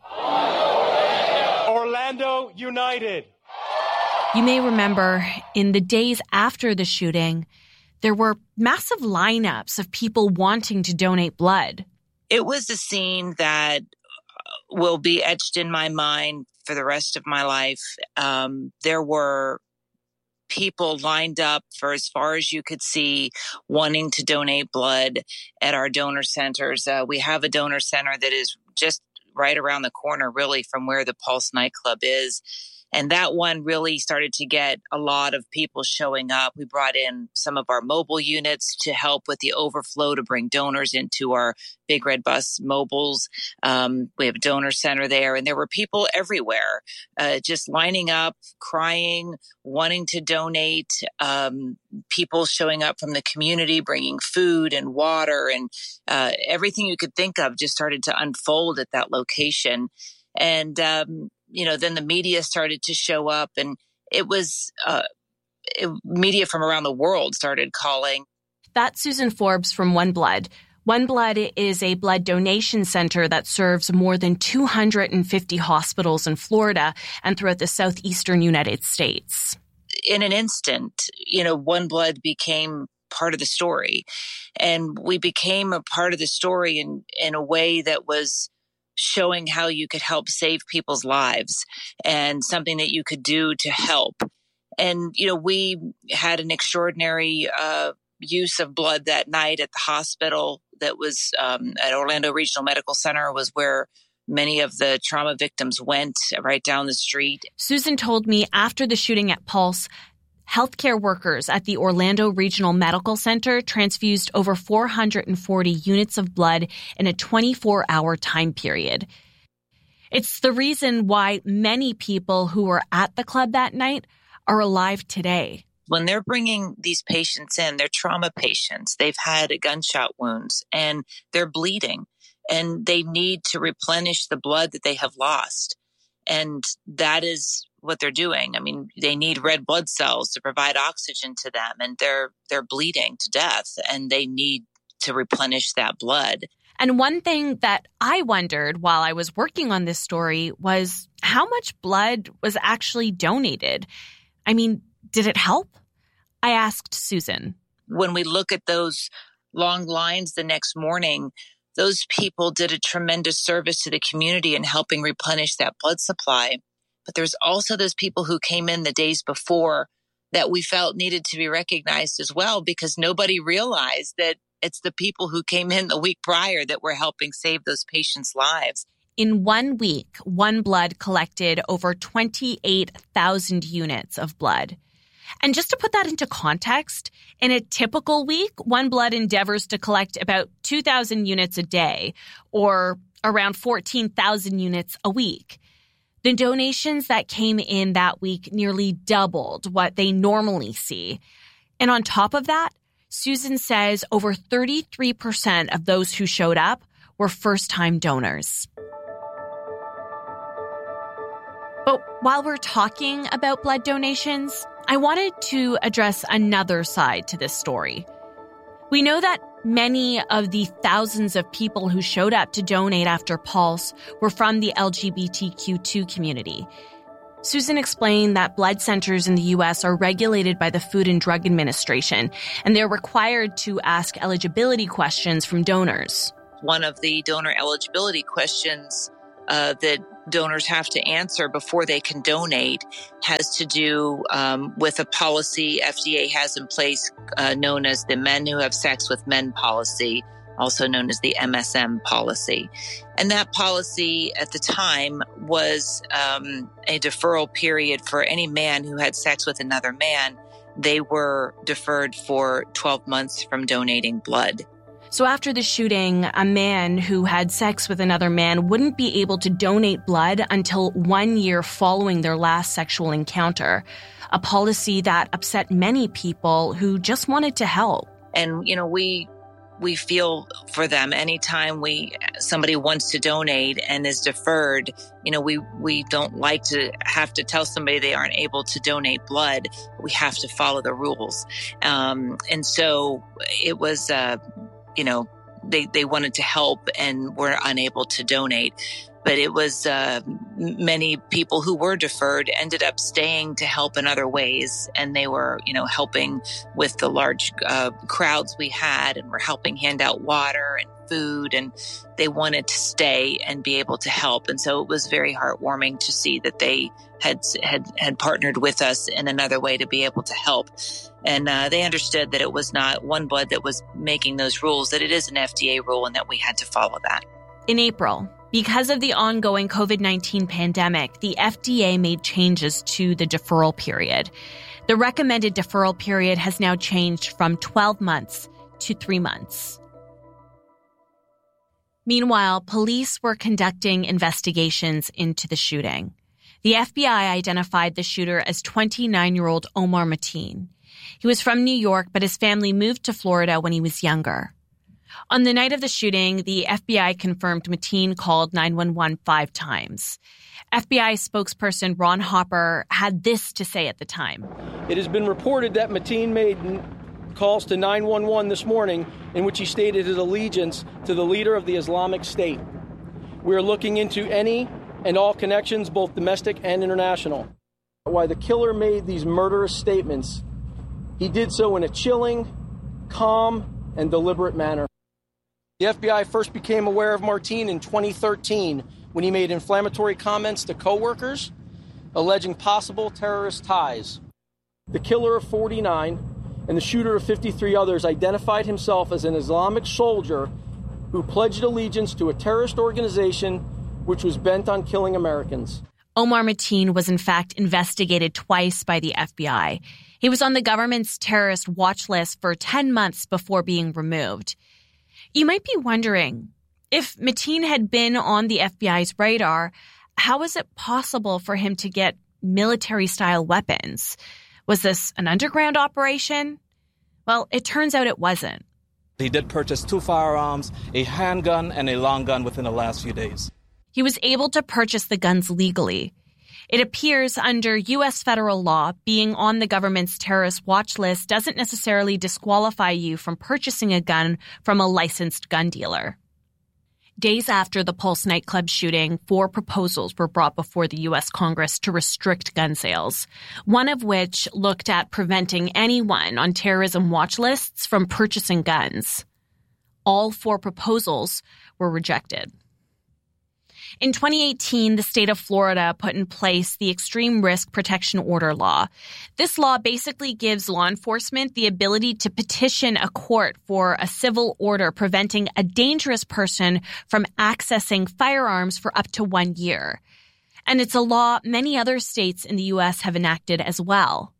Speaker 3: Orlando United!
Speaker 17: You may remember, in the days after the shooting, there were massive lineups of people wanting to donate blood.
Speaker 23: It was a scene that will be etched in my mind for the rest of my life. Um, there were people lined up for as far as you could see, wanting to donate blood at our donor centers. Uh, we have a donor center that is just right around the corner, really, from where the Pulse nightclub is. And that one really started to get a lot of people showing up. We brought in some of our mobile units to help with the overflow to bring donors into our Big Red Bus mobiles. Um, we have a donor center there, and there were people everywhere uh, just lining up, crying, wanting to donate, um, people showing up from the community, bringing food and water, and uh, everything you could think of just started to unfold at that location. And, um, you know, then the media started to show up, and it was uh, it, media from around the world started calling.
Speaker 17: That's Susan Forbes from One Blood. One Blood is a blood donation center that serves more than two hundred fifty hospitals in Florida and throughout the southeastern United States.
Speaker 23: In an instant, you know, One Blood became part of the story, and we became a part of the story in, in a way that was showing how you could help save people's lives and something that you could do to help. And, you know, we had an extraordinary uh, use of blood that night at the hospital that was um, at Orlando Regional Medical Center, was where many of the trauma victims went, right down the street.
Speaker 17: Susan told me after the shooting at Pulse, healthcare workers at the Orlando Regional Medical Center transfused over four hundred forty units of blood in a twenty-four hour time period. It's the reason why many people who were at the club that night are alive today.
Speaker 23: When they're bringing these patients in, they're trauma patients. They've had gunshot wounds and they're bleeding, and they need to replenish the blood that they have lost. And that is what they're doing. I mean, they need red blood cells to provide oxygen to them, and they're they're bleeding to death, and they need to replenish that blood.
Speaker 17: And one thing that I wondered while I was working on this story was how much blood was actually donated. I mean, did it help? I asked Susan.
Speaker 23: When we look at those long lines the next morning, those people did a tremendous service to the community in helping replenish that blood supply. But there's also those people who came in the days before that we felt needed to be recognized as well, because nobody realized that it's the people who came in the week prior that were helping save those patients' lives.
Speaker 17: In one week, One Blood collected over twenty-eight thousand units of blood. And just to put that into context, in a typical week, One Blood endeavors to collect about two thousand units a day, or around fourteen thousand units a week. The donations that came in that week nearly doubled what they normally see. And on top of that, Susan says over thirty-three percent of those who showed up were first-time donors. But while we're talking about blood donations, I wanted to address another side to this story. We know that many of the thousands of people who showed up to donate after Pulse were from the L G B T Q two community. Susan explained that blood centers in the U S are regulated by the Food and Drug Administration, and they're required to ask eligibility questions from donors.
Speaker 23: One of the donor eligibility questions uh, that donors have to answer before they can donate has to do um, with a policy F D A has in place uh, known as the Men Who Have Sex with Men policy, also known as the M S M policy. And that policy at the time was um, a deferral period for any man who had sex with another man. They were deferred for twelve months from donating blood.
Speaker 17: So after the shooting, a man who had sex with another man wouldn't be able to donate blood until one year following their last sexual encounter, a policy that upset many people who just wanted to help.
Speaker 23: And, you know, we we feel for them anytime we somebody wants to donate and is deferred. You know, we, we don't like to have to tell somebody they aren't able to donate blood. We have to follow the rules. Um, and so it was... Uh, You know, they, they wanted to help and were unable to donate. But it was uh, many people who were deferred ended up staying to help in other ways. And they were, you know, helping with the large uh, crowds we had, and were helping hand out water and food. And they wanted to stay and be able to help. And so it was very heartwarming to see that they had had had partnered with us in another way to be able to help. And uh, they understood that it was not One Blood that was making those rules, that it is an F D A rule and that we had to follow that.
Speaker 17: In April, because of the ongoing COVID nineteen pandemic, the F D A made changes to the deferral period. The recommended deferral period has now changed from twelve months to three months. Meanwhile, police were conducting investigations into the shooting. The F B I identified the shooter as twenty-nine-year-old Omar Mateen. He was from New York, but his family moved to Florida when he was younger. On the night of the shooting, the F B I confirmed Mateen called nine one one five times. F B I spokesperson Ron Hopper had this to say at the time.
Speaker 3: It has been reported that Mateen made calls to nine one one this morning in which he stated his allegiance to the leader of the Islamic State. We are looking into any and all connections, both domestic and international. Why the killer made these murderous statements, he did so in a chilling, calm, and deliberate manner. The F B I first became aware of Mateen in twenty thirteen when he made inflammatory comments to coworkers alleging possible terrorist ties. The killer of forty-nine and the shooter of fifty-three others identified himself as an Islamic soldier who pledged allegiance to a terrorist organization which was bent on killing Americans.
Speaker 17: Omar Mateen was in fact investigated twice by the F B I. He was on the government's terrorist watch list for ten months before being removed. You might be wondering, if Mateen had been on the F B I's radar, how is it possible for him to get military-style weapons? Was this an underground operation? Well, it turns out it wasn't.
Speaker 5: He did purchase two firearms, a handgun, and a long gun within the last few days.
Speaker 17: He was able to purchase the guns legally. It appears under U S federal law, being on the government's terrorist watch list doesn't necessarily disqualify you from purchasing a gun from a licensed gun dealer. Days after the Pulse nightclub shooting, four proposals were brought before the U S Congress to restrict gun sales, one of which looked at preventing anyone on terrorism watch lists from purchasing guns. All four proposals were rejected. In twenty eighteen, the state of Florida put in place the Extreme Risk Protection Order law. This law basically gives law enforcement the ability to petition a court for a civil order preventing a dangerous person from accessing firearms for up to one year. And it's a law many other states in the U S have enacted as well.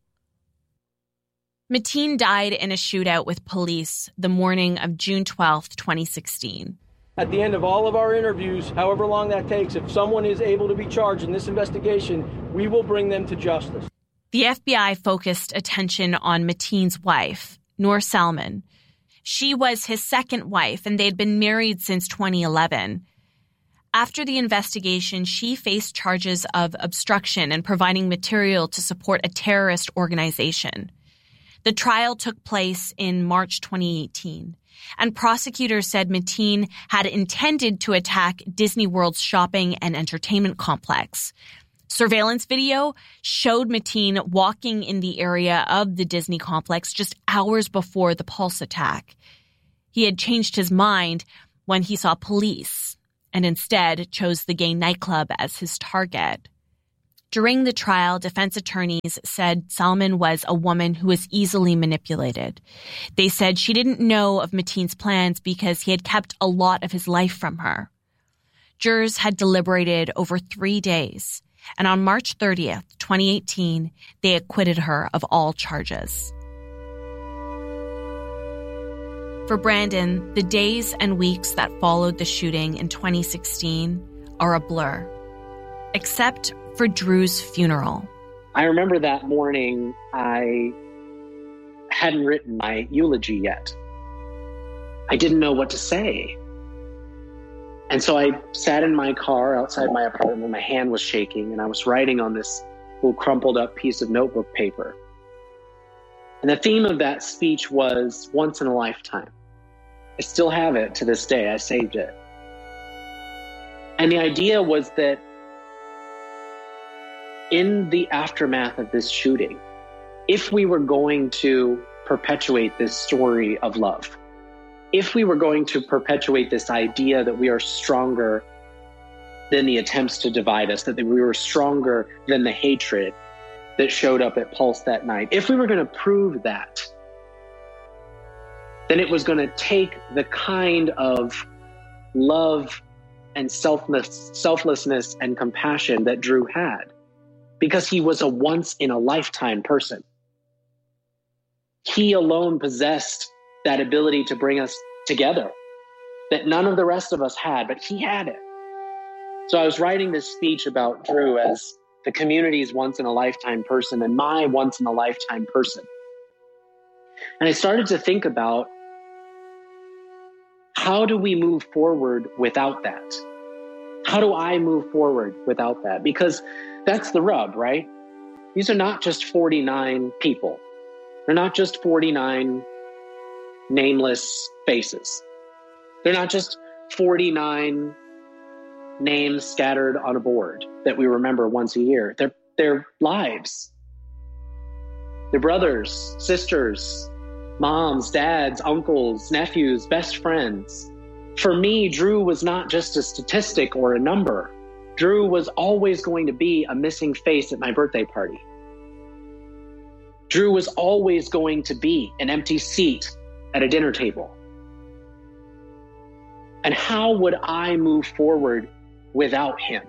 Speaker 17: Mateen died in a shootout with police the morning of June twelfth, twenty sixteen.
Speaker 3: At the end of all of our interviews, however long that takes, if someone is able to be charged in this investigation, we will bring them to justice.
Speaker 17: The F B I focused attention on Mateen's wife, Noor Salman. She was his second wife, and they'd been married since twenty eleven. After the investigation, she faced charges of obstruction and providing material to support a terrorist organization. The trial took place in March twenty eighteen, and prosecutors said Mateen had intended to attack Disney World's shopping and entertainment complex. Surveillance video showed Mateen walking in the area of the Disney complex just hours before the Pulse attack. He had changed his mind when he saw police and instead chose the gay nightclub as his target. During the trial, defense attorneys said Salman was a woman who was easily manipulated. They said she didn't know of Mateen's plans because he had kept a lot of his life from her. Jurors had deliberated over three days, and on March thirtieth, twenty eighteen, they acquitted her of all charges. For Brandon, the days and weeks that followed the shooting in twenty sixteen are a blur, except for Drew's funeral.
Speaker 21: I remember that morning I hadn't written my eulogy yet. I didn't know what to say. And so I sat in my car outside my apartment. My hand was shaking, and I was writing on this little crumpled up piece of notebook paper. And the theme of that speech was once in a lifetime. I still have it to this day. I saved it. And the idea was that in the aftermath of this shooting, if we were going to perpetuate this story of love, if we were going to perpetuate this idea that we are stronger than the attempts to divide us, that we were stronger than the hatred that showed up at Pulse that night, if we were going to prove that, then it was going to take the kind of love and selfless, selflessness and compassion that Drew had, because he was a once-in-a-lifetime person. He alone possessed that ability to bring us together that none of the rest of us had, but he had it. So I was writing this speech about Drew as the community's once-in-a-lifetime person and my once-in-a-lifetime person. And I started to think about, how do we move forward without that? How do I move forward without that? Because that's the rub, right? These are not just forty-nine people. They're not just forty-nine nameless faces. They're not just forty-nine names scattered on a board that we remember once a year. They're, they're lives. They're brothers, sisters, moms, dads, uncles, nephews, best friends. For me, Drew was not just a statistic or a number. Drew was always going to be a missing face at my birthday party. Drew was always going to be an empty seat at a dinner table. And how would I move forward without him?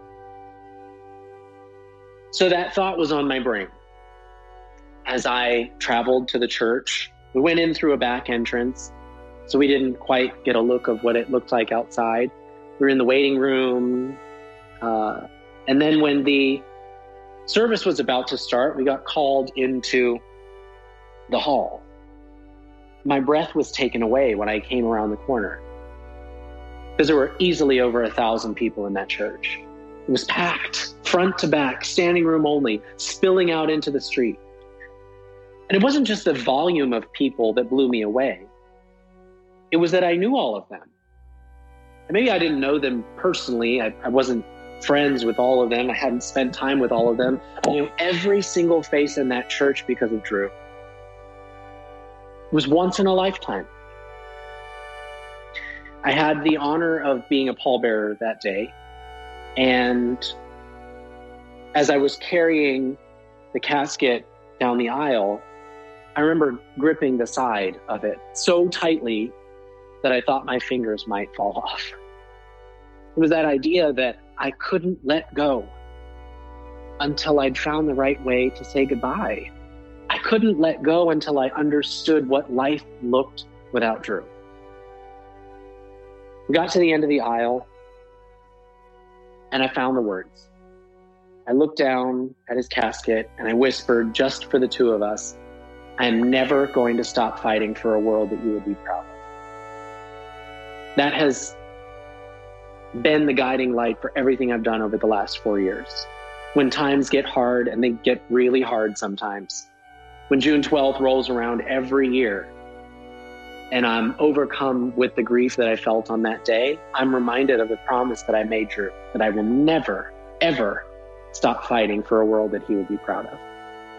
Speaker 21: So that thought was on my brain. As I traveled to the church, we went in through a back entrance, so we didn't quite get a look of what it looked like outside. We were in the waiting room. Uh, and then when the service was about to start, we got called into the hall. My breath was taken away when I came around the corner, because there were easily over a thousand people in that church. It was packed, front to back, standing room only, spilling out into the street. And it wasn't just the volume of people that blew me away. It was that I knew all of them. And maybe I didn't know them personally. I, I wasn't friends with all of them. I hadn't spent time with all of them. I knew every single face in that church because of Drew. It was once in a lifetime. I had the honor of being a pallbearer that day. And as I was carrying the casket down the aisle, I remember gripping the side of it so tightly that I thought my fingers might fall off. It was that idea that I couldn't let go until I'd found the right way to say goodbye. I couldn't let go until I understood what life looked without Drew. We got to the end of the aisle, and I found the words. I looked down at his casket, and I whispered, just for the two of us, I am never going to stop fighting for a world that you would be proud of. That has been the guiding light for everything I've done over the last four years. When times get hard, and they get really hard sometimes, When June twelfth rolls around every year and I'm overcome with the grief that I felt on that day, I'm reminded of the promise that I made Drew, that I will never, ever stop fighting for a world that he would be proud of.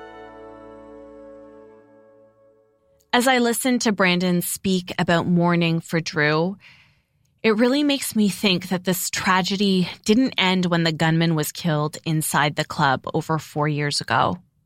Speaker 17: As I listen to Brandon speak about mourning for Drew, it really makes me think that this tragedy didn't end when the gunman was killed inside the club over four years ago.